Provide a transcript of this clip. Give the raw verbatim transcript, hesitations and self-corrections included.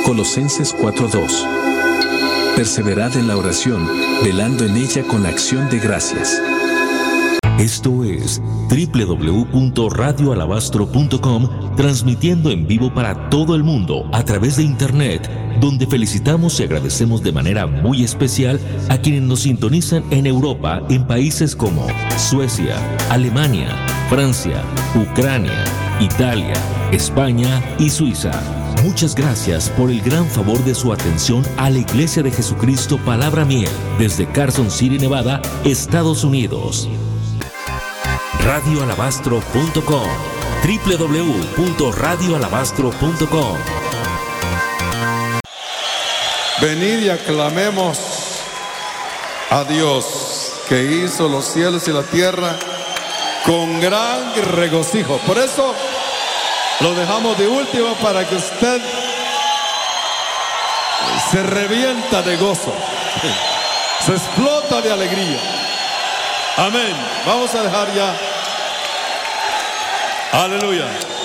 Colosenses cuatro dos. Perseverad en la oración, velando en ella con acción de gracias. Esto es doble u doble u doble u punto radio alabastro punto com, transmitiendo en vivo para todo el mundo a través de internet, donde felicitamos y agradecemos de manera muy especial a quienes nos sintonizan en Europa, en países como Suecia, Alemania, Francia, Ucrania, Italia, España y Suiza. Muchas gracias por el gran favor de su atención a la Iglesia de Jesucristo Palabra Miel, desde Carson City, Nevada, Estados Unidos. radio alabastro punto com, doble u doble u doble u punto radio alabastro punto com. Venid y aclamemos a Dios, que hizo los cielos y la tierra con gran regocijo. Por eso lo dejamos de último, para que usted se revienta de gozo, se explota de alegría. Amén. Vamos a dejar ya. Aleluya.